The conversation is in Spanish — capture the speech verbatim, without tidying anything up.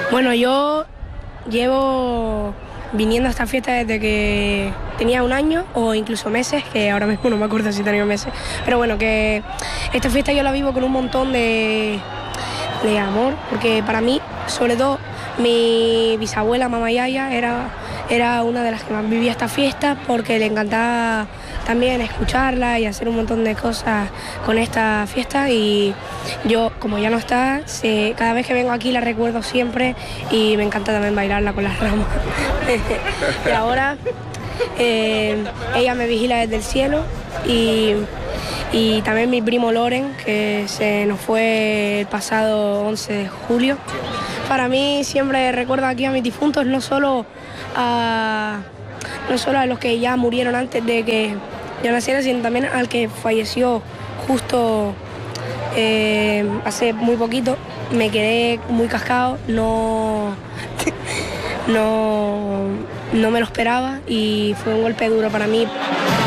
Bueno, yo llevo viniendo a esta fiesta desde que tenía un año o incluso meses, que ahora mismo no me acuerdo si tenía meses, pero bueno, que esta fiesta yo la vivo con un montón de, de amor, porque para mí, sobre todo, mi bisabuela, mamá Yaya, era, era una de las que más vivía esta fiesta porque le encantaba también escucharla y hacer un montón de cosas con esta fiesta, y yo, como ya no está, se, cada vez que vengo aquí la recuerdo siempre y me encanta también bailarla con las ramas. Y ahora eh, ella me vigila desde el cielo, y, y también mi primo Loren, que se nos fue el pasado once de julio. Para mí siempre recuerdo aquí a mis difuntos, no solo a, no solo a los que ya murieron antes de que yo naciera, sino también al que falleció justo eh, hace muy poquito. Me quedé muy cascado, no, no, no me lo esperaba y fue un golpe duro para mí.